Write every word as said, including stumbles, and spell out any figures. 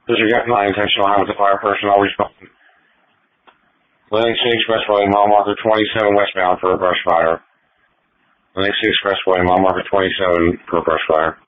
This is your nine intentional harm with the fire personnel respond. Atlantic City Expressway, mile marker twenty-seven westbound for a brush fire. Atlantic City Expressway, mile marker twenty-seven for a brush fire.